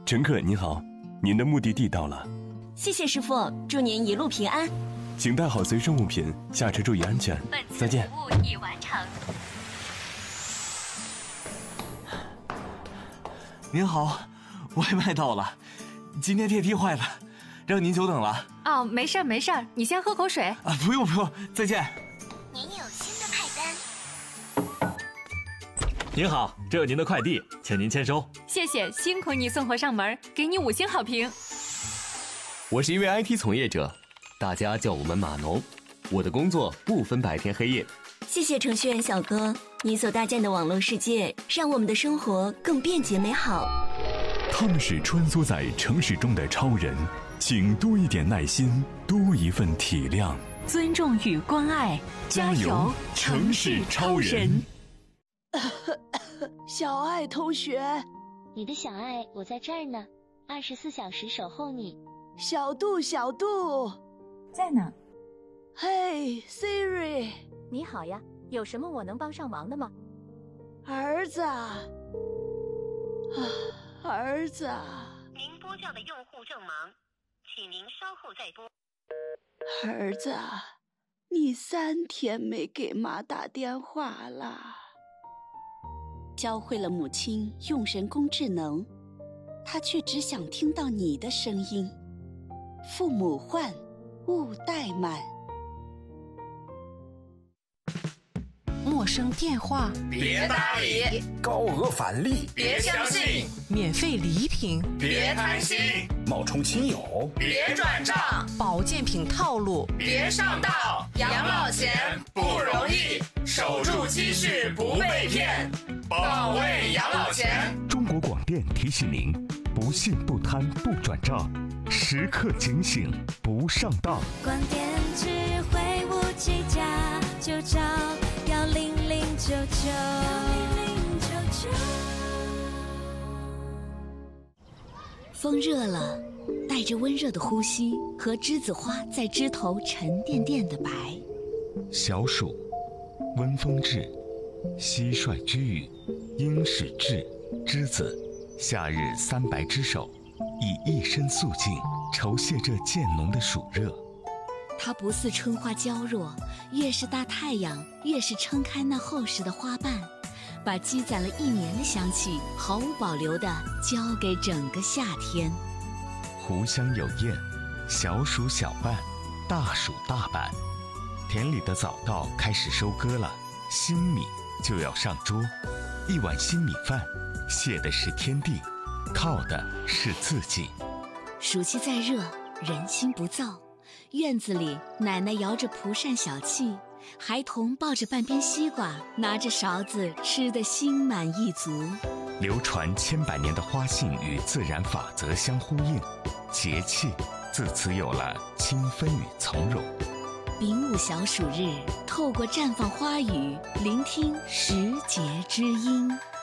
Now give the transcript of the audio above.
乘客您好，您的目的地到了。 谢谢师傅，祝您一路平安。 请带好随身物品，下车注意安全。再见。 本次服务已完成。 您好，外卖到了，今天电梯坏了，让您久等了。 哦，没事儿没事儿，你先喝口水。 啊，不用，再见。 您有新的派单。 您好，这是您的快递，请您签收。 谢谢，辛苦你送货上门，给你5星好评。 我是一位 IT 从业者，大家叫我们码农。我的工作不分白天黑夜。 谢谢程序员小哥，你所搭建的网络世界，让我们的生活更便捷美好。 他们是穿梭在城市中的超人，请多一点耐心，多一份体谅， 尊重与关爱， 加油，城市超人！ 小爱同学， 你的小爱，我在这儿呢，24小时守候你。 小杜， 在呢。 嘿 ，Siri， 你好呀，有什么我能帮上忙的吗？ 儿子，儿子。 您拨叫的用户正忙，请您稍后再拨。 儿子，你3天没给妈打电话了。 教会了母亲用人工智能，她却只想听到你的声音。父母唤，勿怠慢。 陌生电话别搭理， 高额返利别相信， 免费礼品别贪心， 冒充亲友别转账， 保健品套路别上当。养老钱不容易，守住积蓄不被骗，保卫养老钱。 中国广电提醒您：不信不贪不转账，时刻警醒不上当。 广电智慧57家，就找10099。 风热了，带着温热的呼吸和栀子花在枝头沉甸甸的白。 小暑，温风至，蟋蟀之语，应始至，栀子，夏日3白之首，以一身素净酬谢这渐浓的暑热。 它不似春花娇弱，越是大太阳，越是撑开那厚实的花瓣，把积攒了1年的香气毫无保留地交给整个夏天。 湖香有艳，小暑小半，大暑大半。田里的早稻开始收割了，新米就要上桌。一碗新米饭，谢的是天地，靠的是自己。 暑气再热，人心不躁。院子里，奶奶摇着蒲扇小憩，孩童抱着半边西瓜，拿着勺子吃得心满意足。 流传千百年的花信与自然法则相呼应，节气自此有了清芬与从容。 丙午小暑日，透过绽放花语，聆听时节之音。